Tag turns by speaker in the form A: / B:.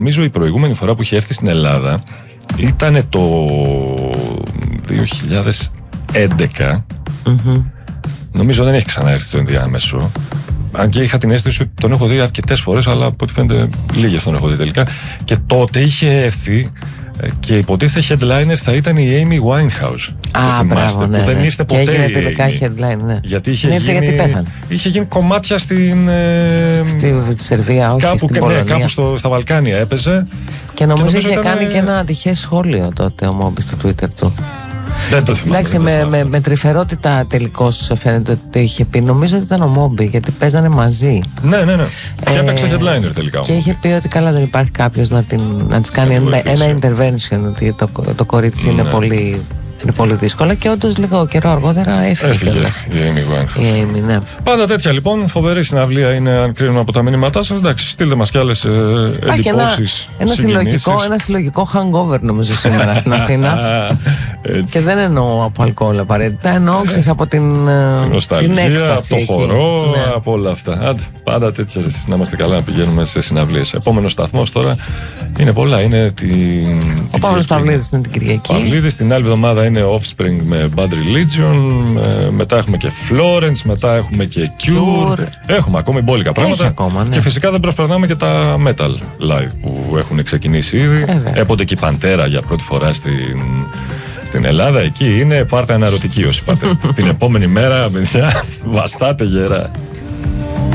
A: Νομίζω η προηγούμενη φορά που είχε έρθει στην Ελλάδα ήταν το 2011. Νομίζω δεν έχει ξαναέρθει στο ενδιάμεσο. Αν και είχα την αίσθηση ότι τον έχω δει αρκετές φορές, αλλά από ό,τι φαίνεται λίγες τον έχω δει τελικά. Και τότε είχε έρθει και υποτίθεται headliner θα ήταν η Amy Winehouse.
B: Μπράβο, ναι,
A: που δεν ήρθε ποτέ.
B: Και έγινε τελικά headline, ναι.
A: Γιατί
B: γιατί πέθανε.
A: Είχε γίνει κομμάτια στην
B: Σερβία, όχι στην Πολωνία.
A: Κάπου στα Βαλκάνια έπαιζε.
B: Και νομίζω είχε κάνει και ένα ατυχές σχόλιο τότε ο Μόμπι στο Twitter του.
A: Δεν το θυμάμαι.
B: Εντάξει, με τρυφερότητα τελικώς φαίνεται ότι είχε πει. Νομίζω ότι ήταν ο Μόμπι, γιατί παίζανε μαζί.
A: Ναι. Και έπαιξε headliner τελικά.
B: Και είχε πει ότι καλά δεν υπάρχει κάποιος να της κάνει ένα intervention, ότι το κορίτσι είναι πολύ δύσκολο. Και όντως λίγο καιρό αργότερα έφυγε.
A: Η Amy Winehouse.
B: Ναι.
A: Πάντα τέτοια λοιπόν. Φοβερή συναυλία είναι, αν κρίνουμε από τα μηνύματά σας. Εντάξει, στείλτε μας κι άλλες εντυπώσεις.
B: Ένα συλλογικό hangover νομίζω σήμερα στην Αθήνα. Και δεν εννοώ από αλκοόλ απαραίτητα. Εννοώ από την έκσταση.
A: Από το χορό, από όλα αυτά. Άντε, πάντα τέτοια. Να είμαστε καλά να πηγαίνουμε σε συναυλίες. Επόμενος σταθμός τώρα είναι πολλά. Είναι
B: ο Παύλος Παυλίδης είναι την Κυριακή.
A: Παυλίδης, την άλλη εβδομάδα είναι Offspring με Bad Religion. Μετά έχουμε και Florence, μετά έχουμε και Cure. Έχουμε ακόμη μπόλικα πράγματα.
B: Ακόμα, ναι.
A: Και φυσικά δεν προσπερνάμε και τα Metal Live που έχουν ξεκινήσει ήδη. Έπονται και η Παντέρα για πρώτη φορά στην Ελλάδα. Εκεί είναι πάρτε αναρωτική όσοι πάτε. Την επόμενη μέρα, παιδιά, βαστάτε γερά.